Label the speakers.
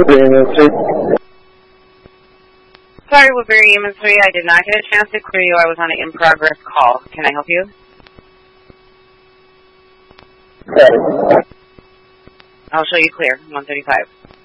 Speaker 1: Sorry, Woodbury EMS 3, I did not get a chance to clear you. I was on an in-progress call. Can I help you? I'll show you clear, 135.